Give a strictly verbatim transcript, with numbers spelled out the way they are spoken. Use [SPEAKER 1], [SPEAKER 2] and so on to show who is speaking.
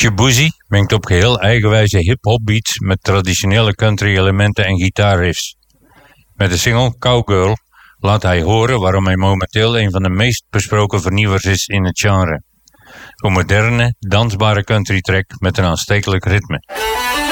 [SPEAKER 1] Shaboozey mengt op geheel eigenwijze hip-hop beats met traditionele country elementen en gitaarriffs. Met de single Cowgirl laat hij horen waarom hij momenteel een van de meest besproken vernieuwers is in het genre. Een moderne, dansbare country track met een aanstekelijk ritme.